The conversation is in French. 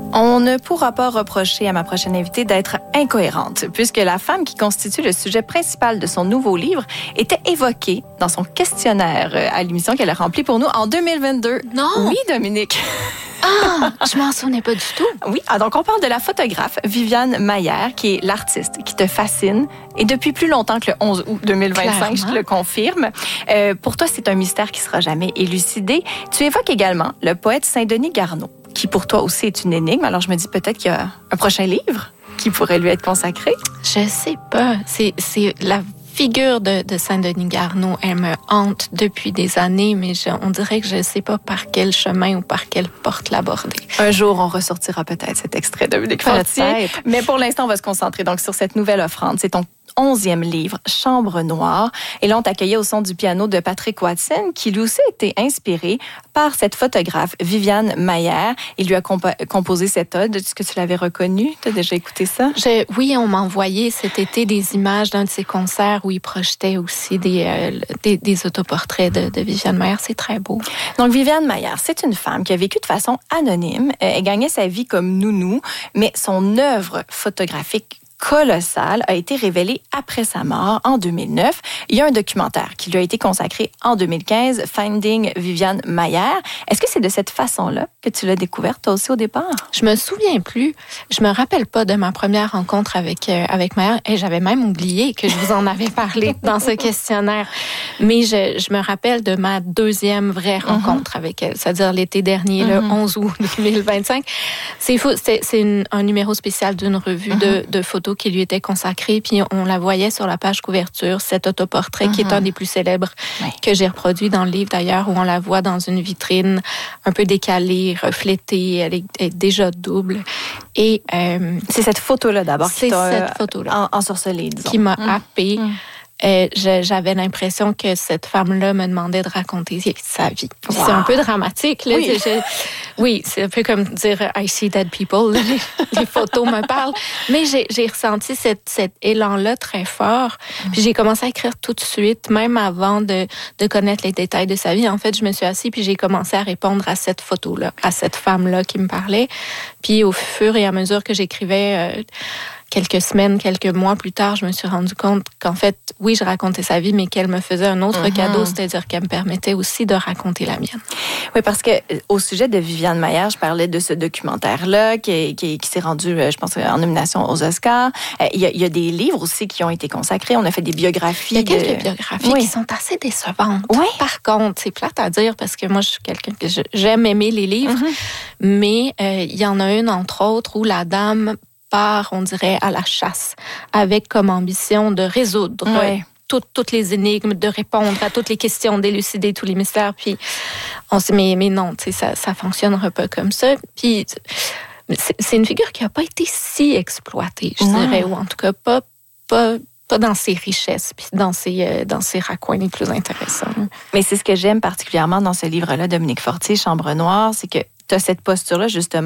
On ne pourra pas reprocher à ma prochaine invitée d'être incohérente, puisque la femme qui constitue le sujet principal de son nouveau livre était évoquée dans son questionnaire à l'émission qu'elle a rempli pour nous en 2022. Non! Oui, Dominique. Ah, je m'en souvenais pas du tout. Oui, donc on parle de la photographe Viviane Maillère, qui est l'artiste qui te fascine, et depuis plus longtemps que le 11 août 2025, Clairement. je te le confirme. Pour toi, c'est un mystère qui sera jamais élucidé. Tu évoques également le poète Saint-Denis Garneau, qui pour toi aussi est une énigme. Alors je me dis peut-être qu'il y a un prochain livre qui pourrait lui être consacré. Je sais pas. C'est la figure de Saint-Denis Garneau, elle me hante depuis des années, mais on dirait que je ne sais pas par quel chemin ou par quelle porte l'aborder. Un jour, on ressortira peut-être cet extrait de Dominique Fortier. Peut-être. Mais pour l'instant, on va se concentrer donc sur cette nouvelle offrande. C'est ton 11e livre, Chambre noire. Et là, on t'accueillait au son du piano de Patrick Watson, qui lui aussi a été inspiré par cette photographe, Viviane Maillère. Il lui a composé cette ode. Est-ce que tu l'avais reconnu? Tu as déjà écouté ça? Oui, on m'a envoyé cet été des images d'un de ses concerts où il projetait aussi des autoportraits de Viviane Maillère. C'est très beau. Donc, Viviane Maillère, c'est une femme qui a vécu de façon anonyme. Elle gagnait sa vie comme nounou, mais son œuvre photographique colossale a été révélée après sa mort en 2009. Il y a un documentaire qui lui a été consacré en 2015, Finding Viviane Maillère. Est-ce que c'est de cette façon-là que tu l'as découverte toi aussi au départ? Je me souviens plus. Je me rappelle pas de ma première rencontre avec Maillère. Et j'avais même oublié que je vous en avais parlé dans ce questionnaire. Mais je me rappelle de ma deuxième vraie rencontre avec elle, c'est-à-dire l'été dernier, le 11 août 2025. C'est fou. C'est un numéro spécial d'une revue de photos qui lui était consacrée, puis on la voyait sur la page couverture, cet autoportrait qui est un des plus célèbres que j'ai reproduit dans le livre d'ailleurs, où on la voit dans une vitrine un peu décalée, reflétée, elle est déjà double. Et c'est cette photo-là d'abord qui t'a ensorcelée, disons. Qui m'a happée. J'avais l'impression que cette femme-là me demandait de raconter sa vie. Wow. C'est un peu dramatique. Là. Oui, c'est un peu comme dire « I see dead people ». Les photos me parlent. Mais j'ai ressenti cet élan-là très fort. Puis j'ai commencé à écrire tout de suite, même avant de connaître les détails de sa vie. En fait, je me suis assise puis j'ai commencé à répondre à cette photo-là, à cette femme-là qui me parlait. Puis au fur et à mesure que j'écrivais... quelques semaines, quelques mois plus tard, je me suis rendu compte qu'en fait, oui, je racontais sa vie, mais qu'elle me faisait un autre cadeau, c'est-à-dire qu'elle me permettait aussi de raconter la mienne. Oui, parce que au sujet de Viviane Maillère, je parlais de ce documentaire-là qui s'est rendu, je pense, en nomination aux Oscars. Il y a des livres aussi qui ont été consacrés. On a fait des biographies. Il y a quelques biographies qui sont assez décevantes. Oui. Par contre, c'est plate à dire parce que moi, je suis quelqu'un que j'aime aimer les livres, mais il y en a une, entre autres, où la dame part, on dirait, à la chasse, avec comme ambition de résoudre toutes les énigmes, de répondre à toutes les questions, d'élucider tous les mystères. Puis on se dit, mais non, ça fonctionnera pas comme ça. Puis c'est une figure qui n'a pas été si exploitée, je dirais, ou en tout cas pas dans ses richesses, puis dans ses raccoins les plus intéressants. Mais c'est ce que j'aime particulièrement dans ce livre-là, Dominique Fortier, Chambre noire, c'est que tu as cette posture-là, justement,